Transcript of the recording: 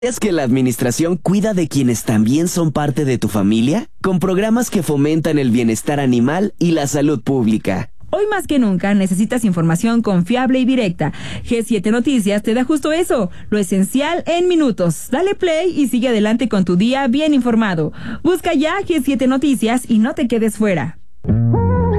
¿Es que la administración cuida de quienes también son parte de tu familia? Con programas que fomentan el bienestar animal y la salud pública. Hoy más que nunca necesitas información confiable y directa. G7 Noticias te da justo eso, lo esencial en minutos. Dale play y sigue adelante con tu día bien informado. Busca ya G7 Noticias y no te quedes fuera.